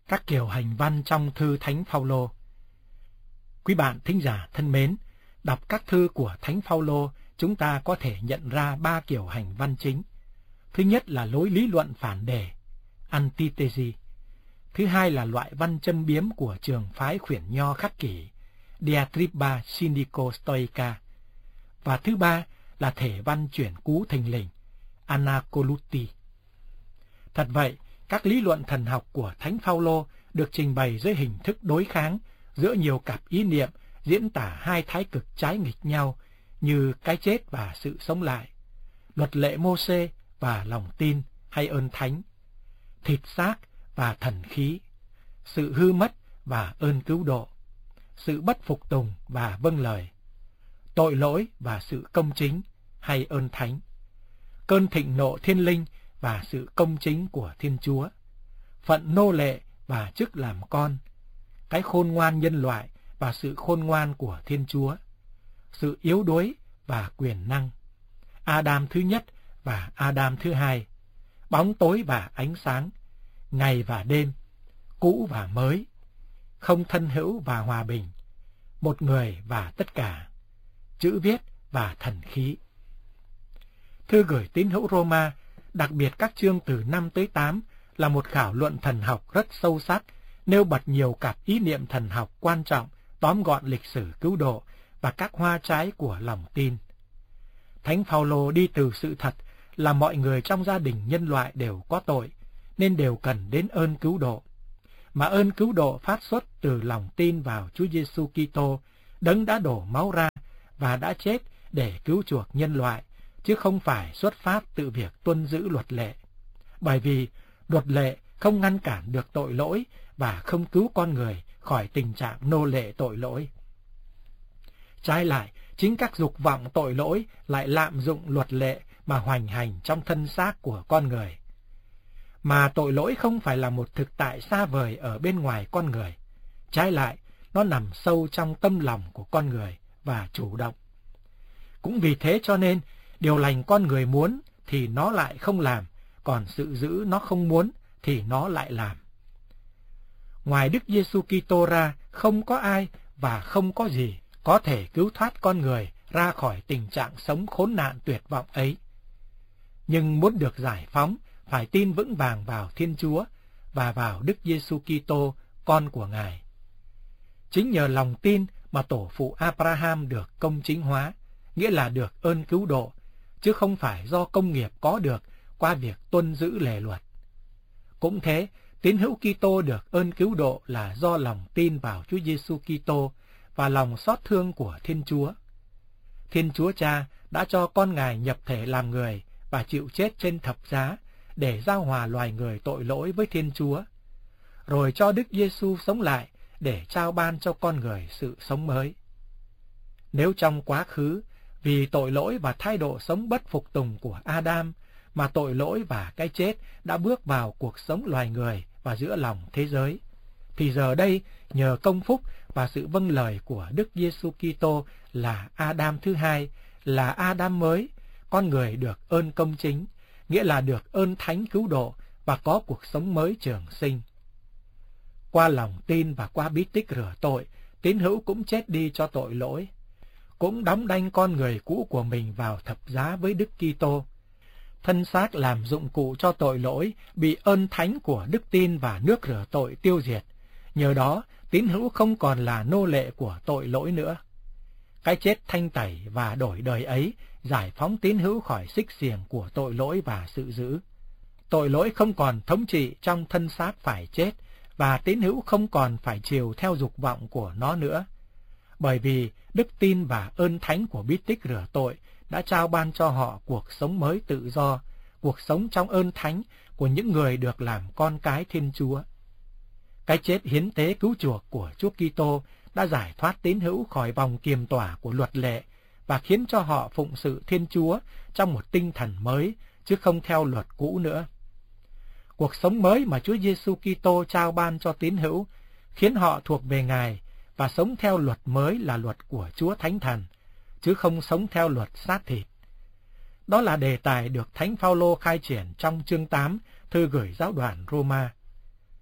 Các kiểu hành văn trong thư Thánh Phaolô. Quý bạn thính giả thân mến, đọc các thư của Thánh Phaolô, chúng ta có thể nhận ra 3 kiểu hành văn chính. Thứ nhất là lối lý luận phản đề, antithesis. Thứ hai là loại văn châm biếm của trường phái khuyển nho khắc kỷ, diatriba cynico-stoica. Và thứ ba là thể văn chuyển cú thình lình, anacoluti. Thật vậy, các lý luận thần học của Thánh Phaolô được trình bày dưới hình thức đối kháng giữa nhiều cặp ý niệm diễn tả hai thái cực trái nghịch nhau như cái chết và sự sống lại, luật lệ Mô-xê và lòng tin hay ơn thánh, thịt xác và thần khí, sự hư mất và ơn cứu độ, sự bất phục tùng và vâng lời, tội lỗi và sự công chính hay ơn thánh, cơn thịnh nộ thiên linh và sự công chính của Thiên Chúa, phận nô lệ và chức làm con, cái khôn ngoan nhân loại và sự khôn ngoan của Thiên Chúa, sự yếu đuối và quyền năng, Adam thứ nhất và Adam thứ hai, bóng tối và ánh sáng, ngày và đêm, cũ và mới, không thân hữu và hòa bình, một người và tất cả, chữ viết và thần khí. Thư gửi tín hữu Roma, đặc biệt các chương từ 5 tới 8, là một khảo luận thần học rất sâu sắc, nêu bật nhiều cặp ý niệm thần học quan trọng, tóm gọn lịch sử cứu độ và các hoa trái của lòng tin. Thánh Phaolô đi từ sự thật là mọi người trong gia đình nhân loại đều có tội, nên đều cần đến ơn cứu độ. Mà ơn cứu độ phát xuất từ lòng tin vào Chúa Giêsu Kitô, Đấng đã đổ máu ra và đã chết để cứu chuộc nhân loại, chứ không phải xuất phát từ việc tuân giữ luật lệ. Bởi vì luật lệ không ngăn cản được tội lỗi và không cứu con người khỏi tình trạng nô lệ tội lỗi. Trái lại, chính các dục vọng tội lỗi lại lạm dụng luật lệ mà hoành hành trong thân xác của con người. Mà tội lỗi không phải là một thực tại xa vời ở bên ngoài con người. Trái lại, nó nằm sâu trong tâm lòng của con người và chủ động. Cũng vì thế cho nên, điều lành con người muốn thì nó lại không làm, còn sự dữ nó không muốn thì nó lại làm. Ngoài Đức Giêsu Kitô ra, không có ai và không có gì có thể cứu thoát con người ra khỏi tình trạng sống khốn nạn tuyệt vọng ấy. Nhưng muốn được giải phóng, phải tin vững vàng vào Thiên Chúa và vào Đức Giêsu Kitô, con của Ngài. Chính nhờ lòng tin mà tổ phụ Abraham được công chính hóa, nghĩa là được ơn cứu độ, chứ không phải do công nghiệp có được qua việc tuân giữ lề luật. Cũng thế, tín hữu Kitô được ơn cứu độ là do lòng tin vào Chúa Giêsu Kitô và lòng xót thương của Thiên Chúa. Thiên Chúa Cha đã cho con Ngài nhập thể làm người và chịu chết trên thập giá để giao hòa loài người tội lỗi với Thiên Chúa, rồi cho Đức Giêsu sống lại để trao ban cho con người sự sống mới. Nếu trong quá khứ, vì tội lỗi và thái độ sống bất phục tùng của Adam mà tội lỗi và cái chết đã bước vào cuộc sống loài người và giữa lòng thế giới, thì giờ đây nhờ công phúc và sự vâng lời của Đức Giêsu Kitô là Adam thứ hai, là Adam mới, con người được ơn công chính, nghĩa là được ơn thánh cứu độ và có cuộc sống mới trường sinh. Qua lòng tin và qua bí tích rửa tội, tín hữu cũng chết đi cho tội lỗi, cũng đóng đanh con người cũ của mình vào thập giá với Đức Kitô. Thân xác làm dụng cụ cho tội lỗi bị ơn thánh của đức tin và nước rửa tội tiêu diệt. Nhờ đó, tín hữu không còn là nô lệ của tội lỗi nữa. Cái chết thanh tẩy và đổi đời ấy giải phóng tín hữu khỏi xích xiềng của tội lỗi và sự dữ. Tội lỗi không còn thống trị trong thân xác phải chết, và tín hữu không còn phải chiều theo dục vọng của nó nữa. Bởi vì đức tin và ơn thánh của bí tích rửa tội đã trao ban cho họ cuộc sống mới tự do, cuộc sống trong ơn thánh của những người được làm con cái Thiên Chúa. Cái chết hiến tế cứu chuộc của Chúa Kitô đã giải thoát tín hữu khỏi vòng kiềm tỏa của luật lệ và khiến cho họ phụng sự Thiên Chúa trong một tinh thần mới, chứ không theo luật cũ nữa. Cuộc sống mới mà Chúa Giêsu Kitô trao ban cho tín hữu khiến họ thuộc về Ngài và sống theo luật mới là luật của Chúa Thánh Thần, chứ không sống theo luật xác thịt. Đó là đề tài được Thánh Phaolô khai triển trong chương 8 thư gửi giáo đoàn Roma.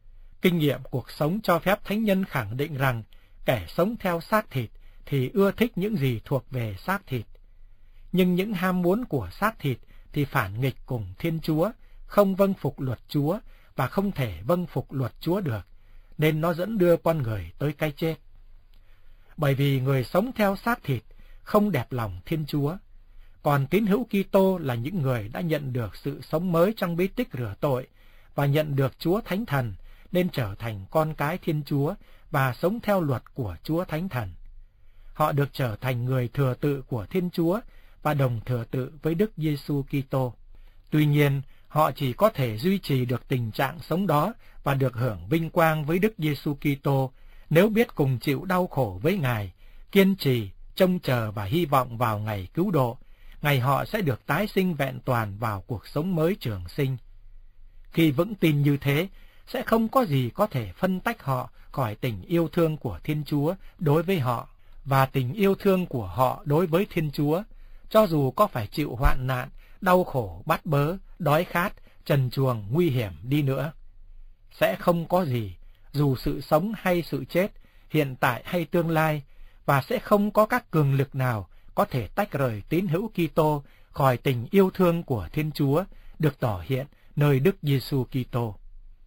Kinh nghiệm cuộc sống cho phép thánh nhân khẳng định rằng kẻ sống theo xác thịt thì ưa thích những gì thuộc về xác thịt. Nhưng những ham muốn của xác thịt thì phản nghịch cùng Thiên Chúa, không vâng phục luật Chúa và không thể vâng phục luật Chúa được, nên nó dẫn đưa con người tới cái chết. Bởi vì người sống theo xác thịt không đẹp lòng Thiên Chúa, còn tín hữu Kitô là những người đã nhận được sự sống mới trong bí tích rửa tội và nhận được Chúa Thánh Thần, nên trở thành con cái Thiên Chúa và sống theo luật của Chúa Thánh Thần. Họ được trở thành người thừa tự của Thiên Chúa và đồng thừa tự với Đức Giêsu Kitô. Tuy nhiên, họ chỉ có thể duy trì được tình trạng sống đó và được hưởng vinh quang với Đức Giêsu Kitô nếu biết cùng chịu đau khổ với Ngài, kiên trì, trông chờ và hy vọng vào ngày cứu độ, ngày họ sẽ được tái sinh vẹn toàn vào cuộc sống mới trường sinh. Khi vững tin như thế, sẽ không có gì có thể phân tách họ khỏi tình yêu thương của Thiên Chúa đối với họ và tình yêu thương của họ đối với Thiên Chúa, cho dù có phải chịu hoạn nạn, đau khổ, bắt bớ, đói khát, trần truồng, nguy hiểm đi nữa. Sẽ không có gì, dù sự sống hay sự chết, hiện tại hay tương lai, và sẽ không có các cường lực nào có thể tách rời tín hữu Kitô khỏi tình yêu thương của Thiên Chúa được tỏ hiện nơi Đức Giêsu Kitô.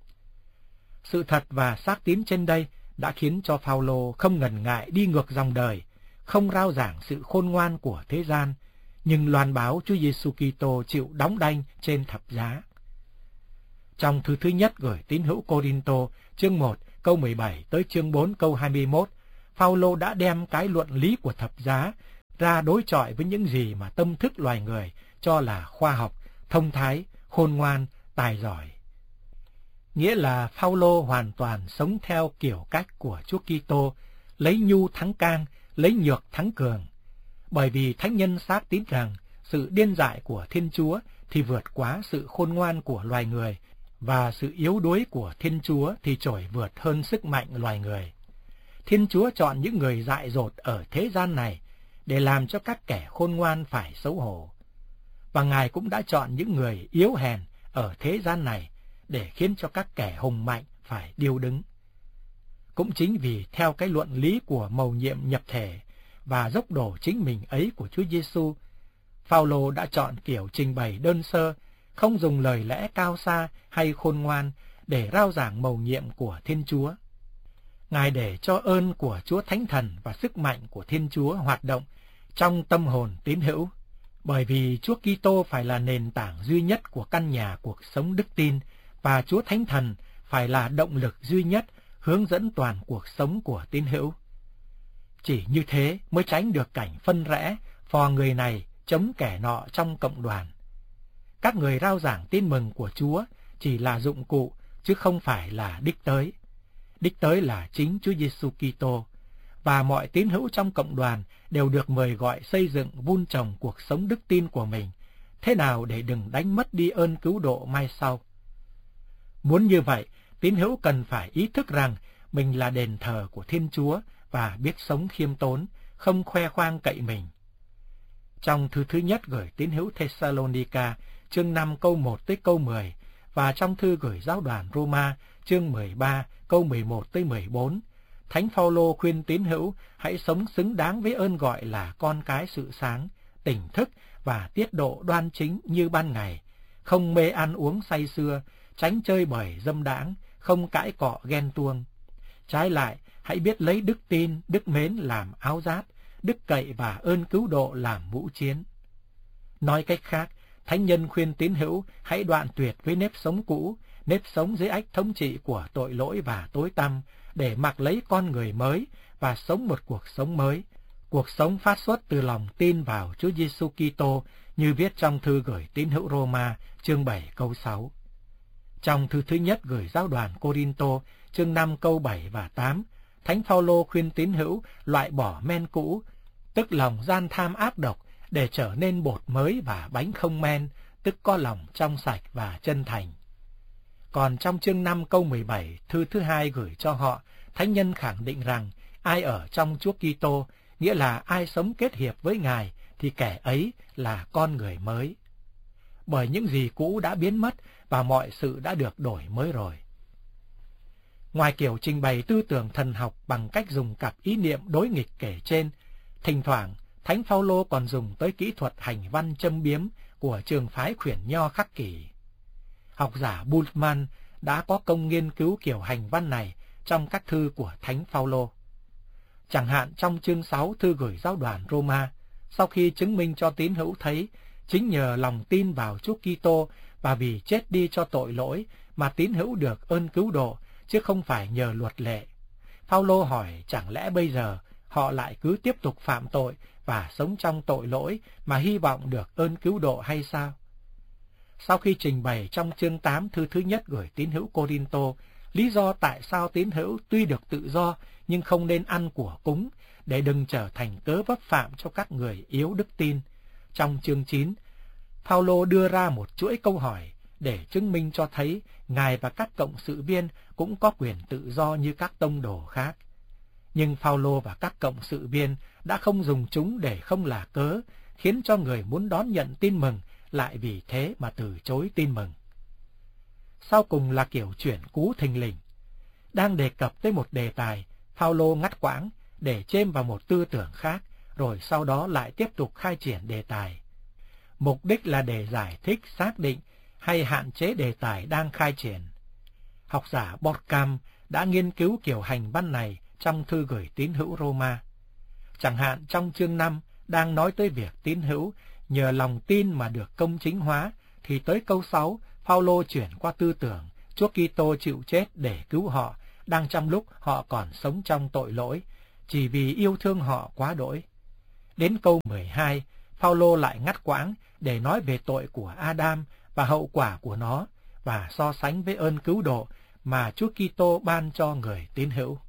Sự thật và xác tín trên đây đã khiến cho Phao-lô không ngần ngại đi ngược dòng đời, không rao giảng sự khôn ngoan của thế gian, nhưng loan báo Chúa Giêsu Kitô chịu đóng đanh trên thập giá. Trong thư thứ nhất gửi tín hữu Cô-rinh-tô, chương 1 câu 17 tới chương 4 câu 21, Phao-lô đã đem cái luận lý của thập giá ra đối chọi với những gì mà tâm thức loài người cho là khoa học, thông thái, khôn ngoan, tài giỏi. Nghĩa là Phao-lô hoàn toàn sống theo kiểu cách của Chúa Kitô, lấy nhu thắng can, lấy nhược thắng cường. Bởi vì thánh nhân xác tín rằng sự điên dại của Thiên Chúa thì vượt quá sự khôn ngoan của loài người, và sự yếu đuối của Thiên Chúa thì trội vượt hơn sức mạnh loài người. Thiên Chúa chọn những người dại dột ở thế gian này để làm cho các kẻ khôn ngoan phải xấu hổ. Và Ngài cũng đã chọn những người yếu hèn ở thế gian này để khiến cho các kẻ hùng mạnh phải điêu đứng. Cũng chính vì theo cái luận lý của mầu nhiệm nhập thể và dốc đổ chính mình ấy của Chúa Giêsu, Phao-lô đã chọn kiểu trình bày đơn sơ, không dùng lời lẽ cao xa hay khôn ngoan để rao giảng mầu nhiệm của Thiên Chúa. Ngài để cho ơn của Chúa Thánh Thần và sức mạnh của Thiên Chúa hoạt động trong tâm hồn tín hữu, bởi vì Chúa Kitô phải là nền tảng duy nhất của căn nhà cuộc sống đức tin, và Chúa Thánh Thần phải là động lực duy nhất hướng dẫn toàn cuộc sống của tín hữu. Chỉ như thế mới tránh được cảnh phân rẽ, phò người này chống kẻ nọ trong cộng đoàn. Các người rao giảng tin mừng của Chúa chỉ là dụng cụ, chứ không phải là đích tới. Đích tới là chính Chúa Giêsu Kitô, và mọi tín hữu trong cộng đoàn đều được mời gọi xây dựng vun trồng cuộc sống đức tin của mình, thế nào để đừng đánh mất đi ơn cứu độ mai sau. Muốn như vậy, tín hữu cần phải ý thức rằng mình là đền thờ của Thiên Chúa và biết sống khiêm tốn, không khoe khoang cậy mình. Trong thư thứ nhất gửi tín hữu Thessalonica, chương 5 câu 1 tới câu 10, và trong thư gửi giáo đoàn Roma, chương 13 câu 11 tới 14, Thánh Phao-lô khuyên tín hữu hãy sống xứng đáng với ơn gọi là con cái sự sáng, tỉnh thức và tiết độ đoan chính như ban ngày, không mê ăn uống say sưa, tránh chơi bời dâm đãng, không cãi cọ ghen tuông. Trái lại, hãy biết lấy đức tin, đức mến làm áo giáp, đức cậy và ơn cứu độ làm mũ chiến. Nói cách khác, thánh nhân khuyên tín hữu hãy đoạn tuyệt với nếp sống cũ, nếp sống dưới ách thống trị của tội lỗi và tối tăm, để mặc lấy con người mới và sống một cuộc sống mới, cuộc sống phát xuất từ lòng tin vào Chúa Giêsu Kitô, như viết trong thư gửi tín hữu Roma, chương 7 câu 6. Trong thư thứ nhất gửi giáo đoàn Cô-rinh-tô, chương 5 câu 7 và 8, Thánh Phao-lô khuyên tín hữu loại bỏ men cũ, tức lòng gian tham ác độc, để trở nên bột mới và bánh không men, tức có lòng trong sạch và chân thành. Còn trong chương 5 câu 17, thư thứ hai gửi cho họ, thánh nhân khẳng định rằng ai ở trong Chúa Kitô, nghĩa là ai sống kết hiệp với Ngài, thì kẻ ấy là con người mới. Bởi những gì cũ đã biến mất và mọi sự đã được đổi mới rồi. Ngoài kiểu trình bày tư tưởng thần học bằng cách dùng cặp ý niệm đối nghịch kể trên, thỉnh thoảng Thánh Phaolô còn dùng tới kỹ thuật hành văn châm biếm của trường phái khuyển nho khắc kỷ. Học giả Bultmann đã có công nghiên cứu kiểu hành văn này trong các thư của Thánh Phaolô. Chẳng hạn trong chương 6 thư gửi giáo đoàn Roma, sau khi chứng minh cho tín hữu thấy chính nhờ lòng tin vào Chúa Kitô và vì chết đi cho tội lỗi mà tín hữu được ơn cứu độ, chứ không phải nhờ luật lệ. Phaolô hỏi chẳng lẽ bây giờ họ lại cứ tiếp tục phạm tội và sống trong tội lỗi mà hy vọng được ơn cứu độ hay sao? Sau khi trình bày trong chương 8 thư thứ nhất gửi tín hữu Cô-rinh-tô, lý do tại sao tín hữu tuy được tự do nhưng không nên ăn của cúng, để đừng trở thành cớ vấp phạm cho các người yếu đức tin. Trong chương 9, Phaolô đưa ra một chuỗi câu hỏi để chứng minh cho thấy Ngài và các cộng sự viên cũng có quyền tự do như các tông đồ khác. Nhưng Phaolô và các cộng sự viên đã không dùng chúng để không là cớ, khiến cho người muốn đón nhận tin mừng lại vì thế mà từ chối tin mừng. Sau cùng là kiểu chuyển cú thình lình. Đang đề cập tới một đề tài, Phaolô ngắt quãng để chêm vào một tư tưởng khác, rồi sau đó lại tiếp tục khai triển đề tài. Mục đích là để giải thích, xác định hay hạn chế đề tài đang khai triển. Học giả Borkham đã nghiên cứu kiểu hành văn này trong thư gửi tín hữu Roma. Chẳng hạn trong chương 5 đang nói tới việc tín hữu nhờ lòng tin mà được công chính hóa, thì tới câu 6 Phaolô chuyển qua tư tưởng Chúa Kitô chịu chết để cứu họ đang trong lúc họ còn sống trong tội lỗi, chỉ vì yêu thương họ quá đỗi. Đến câu 12, Phaolô lại ngắt quãng để nói về tội của Adam và hậu quả của nó, và so sánh với ơn cứu độ mà Chúa Kitô ban cho người tín hữu.